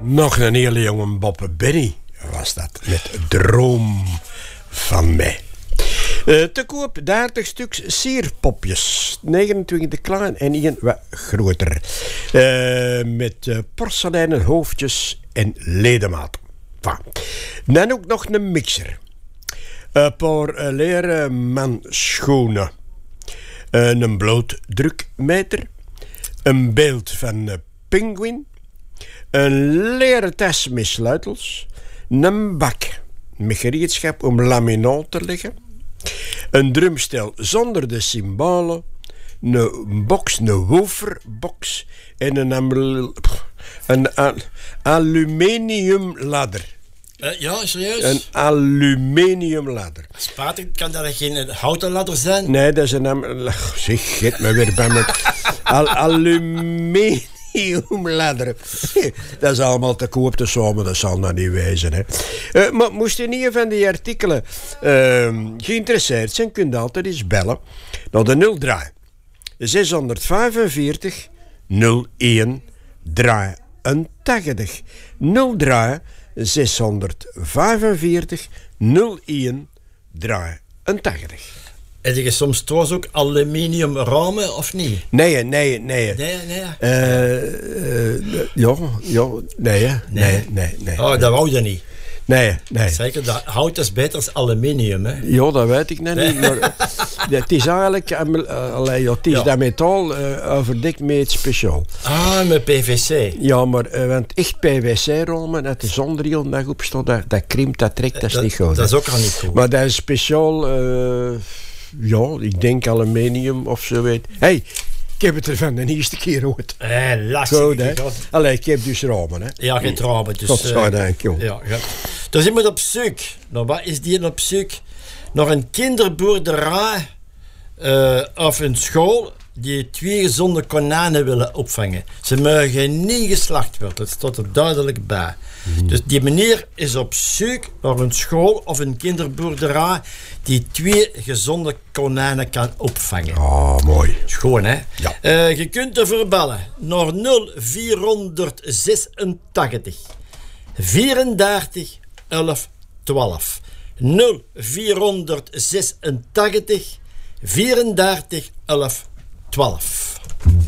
Nog een hele jonge Boppe Benny was dat. Met Droom van mij. Te koop 30 stuks sierpopjes. 29 klein en 1 wat groter. Met porseleinen hoofdjes en ledematen. Dan ook nog een mixer. Een paar leren manschoenen. Een blootdrukmeter. Een beeld van een pinguïn. Een leren tas met sleutels. Een bak met gereedschap om laminaat te leggen. Een drumstel zonder de symbolen. Een box, een wooferbox. En een aluminiumladder. Ja, serieus? Een aluminiumladder. Spijtig, kan dat geen houten ladder zijn? Nee, dat is een... Zeg, geet me weer bij me. Aluminiumladder. Dat is allemaal te koop te samen, dat zal nou niet wezen. Hè. Maar moest je niet van die artikelen geïnteresseerd zijn, kun je altijd eens bellen naar de 03 645 01 83 03 645 01 83. Heb je soms trouwens ook aluminium ramen of niet? Nee. Nee. Nee. Oh, dat wou je niet. Nee. Zeker, dat hout is beter dan aluminium, hè? Ja, dat weet ik net niet. Maar het is eigenlijk... het is dat metaal overdekt met iets speciaal. Ah, met PVC. Ja, maar want echt PVC-ramen, dat de zon er heel dag op staat, dat krimpt, dat trekt, dat is niet goed. Dat is ook al niet goed. Maar dat is speciaal... ik denk aluminium of zo weet. Hey, ik heb het er van de eerste keer ooit. Lastig. Goed, hè? Allee, ik heb dus ramen, hè? Ja, geen ramen. Dus, godzijdank, joh. Ja. Dus iemand op zoek. Nou, wat is die op zoek? Nog een kinderboerderij of een school die 2 gezonde konijnen willen opvangen. Ze mogen niet geslacht worden, dat staat er duidelijk bij. Dus die meneer is op zoek naar een school of een kinderboerderij die 2 gezonde konijnen kan opvangen. Oh, mooi. Schoon, hè? Ja. Je kunt ervoor bellen naar 0486 34 11 12. 0486 34 11 12.